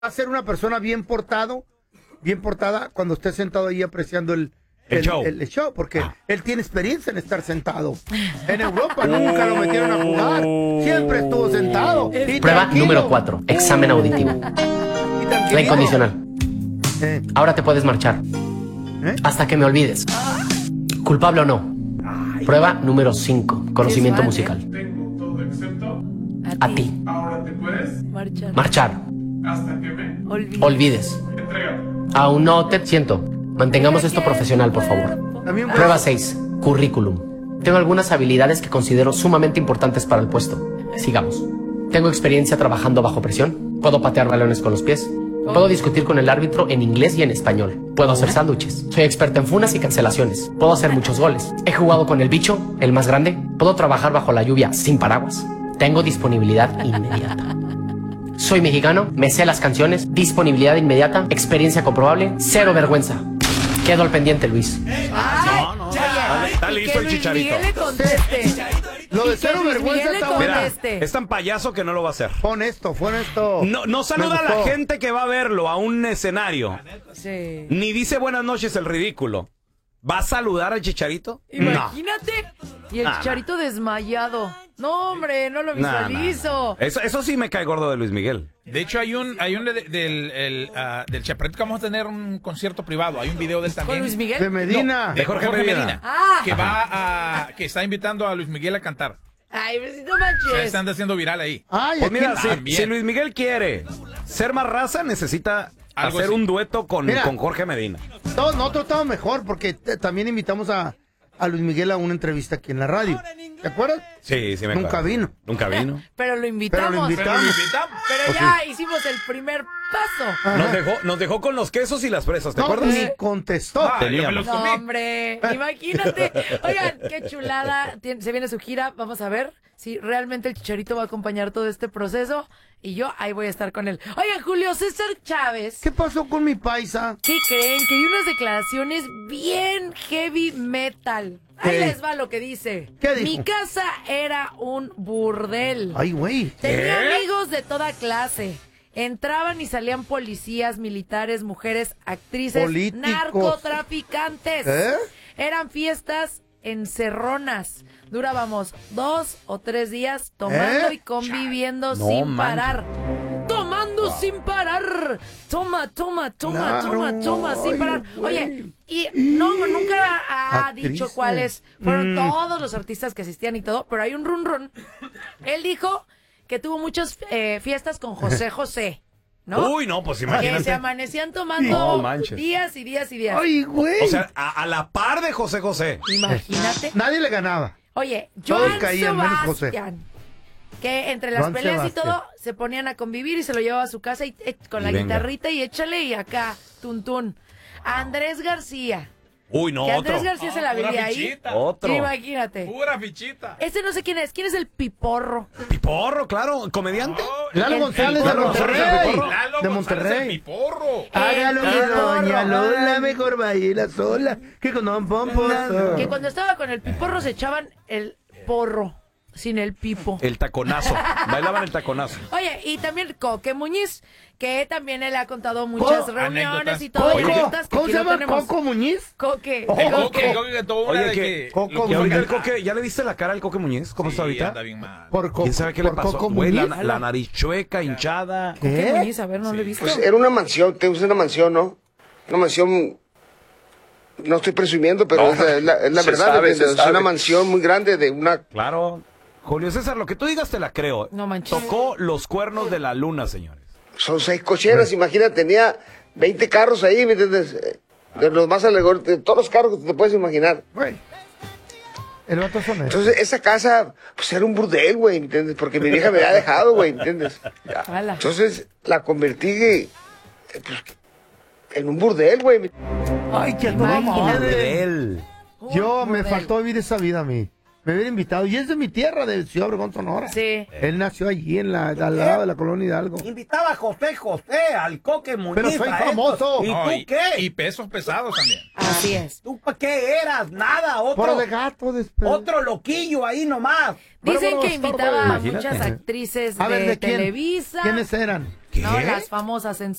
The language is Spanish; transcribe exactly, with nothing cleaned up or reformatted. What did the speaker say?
va a ser una persona bien portado, bien portada cuando esté sentado ahí apreciando el, el, el, show. el, el show, porque ah. él tiene experiencia en estar sentado. En Europa nunca lo metieron a jugar, siempre estuvo sentado. Y Prueba tranquilo. número cuatro, examen auditivo. La incondicional. Eh. Ahora te puedes marchar. ¿Eh? Hasta que me olvides. ¿Culpable o no? Ay. Prueba número cinco, conocimiento musical. Tengo todo excepto a ti. ti. Ahora te puedes marchar. Marchar. Hasta que me olvides. olvides. Entrégate. Aún no te siento. Mantengamos esto profesional, por favor. Prueba seis, currículum. Tengo algunas habilidades que considero sumamente importantes para el puesto. Sigamos. Tengo experiencia trabajando bajo presión. Puedo patear balones con los pies. Puedo discutir con el árbitro en inglés y en español. Puedo hacer sándwiches. Soy experta en funas y cancelaciones. Puedo hacer muchos goles. He jugado con el bicho, el más grande. Puedo trabajar bajo la lluvia sin paraguas. Tengo disponibilidad inmediata. Soy mexicano, me sé las canciones, disponibilidad inmediata, experiencia comprobable, cero vergüenza. Quedo al pendiente, Luis. No, no, ya. Está listo el Chicharito. Miguel le conteste. Lo de cero vergüenza está bueno. Es tan payaso que no lo va a hacer. Pon esto, pon esto. No, no saluda a la gente que va a verlo a un escenario. Sí. Ni dice buenas noches el ridículo. ¿Va a saludar al Chicharito? Imagínate. No. Y el ah, Chicharito desmayado. No, hombre, no lo visualizo. No, no. Eso, eso sí me cae gordo de Luis Miguel. De hecho, hay un, hay un de, de, del, el, uh, del Chaparrito que vamos a tener un concierto privado. Hay un video de él también. ¿Con Luis Miguel? De Medina. No, de Jorge, Jorge Medina. Medina ah. Que va a, que está invitando a Luis Miguel a cantar. Ay, besito manches. Se están haciendo viral ahí. Ay, pues mira, si, si Luis Miguel quiere ser más raza, necesita algo hacer así. Un dueto con, mira, con Jorge Medina. Todos, nosotros estamos mejor porque te, también invitamos a, a Luis Miguel a una entrevista aquí en la radio. ¿Te acuerdas? Sí, sí me Nunca acuerdo. vino. Nunca vino. Pero lo invitamos. Pero lo invitamos. Pero, lo invitamos. Pero ya sí. hicimos el primer paso. Nos dejó, nos dejó con los quesos y las fresas, ¿te no, acuerdas? Ni contestó. Ah, yo me los comí. No, hombre, imagínate. Oigan, qué chulada. Se viene su gira. Vamos a ver si realmente el Chicharito va a acompañar todo este proceso. Y yo ahí voy a estar con él. Oigan, Julio César Chávez. ¿Qué pasó con mi paisa? ¿Qué creen? Que dio unas declaraciones bien heavy metal. Ahí ¿Qué? Les va lo que dice. ¿Qué dijo? Mi casa era un burdel. Ay, güey. Tenía amigos de toda clase. Entraban y salían policías, militares, mujeres, actrices, políticos, narcotraficantes. ¿Eh? Eran fiestas encerronas. Durábamos dos o tres días tomando ¿Eh? y conviviendo no, sin man. parar. Tomando wow. sin parar. Toma, toma, toma, claro. toma, toma, sin parar. Oye, y no, nunca ha Actrices. dicho cuáles fueron mm. todos los artistas que asistían y todo, pero hay un run run. Él dijo que tuvo muchas eh, fiestas con José José. ¿No? Uy, no, pues imagínate. Que se amanecían tomando no, días y días y días. Ay, güey. O sea, a, a la par de José José. Imagínate. Nadie le ganaba. Oye, Joan caían, Sebastián, que entre las Juan peleas Sebastián. y todo, se ponían a convivir y se lo llevaba a su casa y, eh, con y la venga. guitarrita y échale y acá, tuntún. Andrés García. Uy, no, que otro. Andrés García oh, se la vivía ahí. Otro. Imagínate. Pura fichita. Ese no sé quién es. ¿Quién es el Piporro? Piporro, claro, comediante. Oh, Lalo el González de Monterrey. Lalo de Monterrey. Monterrey. Piporro. Hágalo mi doña Lola, mejor baila sola que con Don Pomposo. Que cuando estaba con el Piporro se echaban el porro. Sin el pipo. El taconazo. Bailaban el taconazo. Oye, y también Coque Muñiz, que también él ha contado muchas Co reuniones anécdotas. y todo. Oye, anécdotas que ¿cómo se aquí no llama? tenemos. ¿Coco Muñiz? Coque. Oh, El Coque. Coque, Coque que tuvo una Oye, de que, que... Coco que ahorita el Muñiz. Coque, ¿ya le viste la cara al Coque Muñiz? ¿Cómo sí, está ahorita? anda bien mal. Por Coco, ¿Quién sabe qué le por pasó? Coco Güey, la, Muñiz. la nariz chueca, hinchada. Coque ¿Qué? Muñiz, a ver, no Sí. lo he visto. Pues era una mansión, te gusta una mansión, ¿no? Una mansión, no estoy presumiendo, pero No, es la, es la, es la se verdad, sabe, es, se es sabe. una mansión muy grande de una... Claro. Julio César, lo que tú digas te la creo. No manches. Tocó los cuernos de la luna, señores. Son seis cocheras, imagínate, tenía veinte carros ahí, ¿me entiendes? De los más alegóricos, de todos los carros que te puedes imaginar. Güey. El vato son estos. Entonces, esa casa, pues era un burdel, güey, ¿me entiendes? Porque mi vieja me había dejado, güey, ¿me entiendes? Ya. Ala. Entonces, la convertí eh, pues, en un burdel, güey. Ay, que toda madre. Él. Yo me Burdel. faltó vivir esa vida a mí. Me hubiera invitado. Y es de mi tierra, de Ciudad Obregón, Sonora. Sí. Él nació allí, en la, al lado de la colonia Hidalgo. Invitaba a José José, al Coque Muñiz. Pero soy a famoso. esto. ¿Y No, tú y, qué? y pesos pesados también. Así es. ¿Tú pa' qué eras? Nada, Por otro, de gato, después. otro loquillo ahí nomás. Dicen Pero, que pero, invitaba a imagínate. muchas actrices A ver, de ¿de quién? Televisa. ¿Quiénes eran? ¿Qué? No, las famosas en